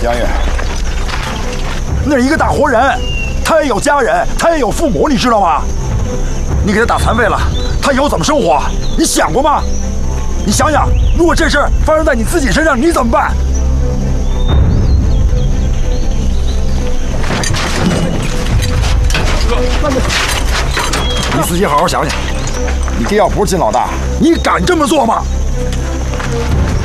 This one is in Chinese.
杨宇，那是一个大活人，他也有家人，他也有父母，你知道吗？你给他打残废了，他以后怎么生活？你想过吗？你想想，如果这事儿发生在你自己身上，你怎么办？你自己好好想想，你爹要不是金老大，你敢这么做吗？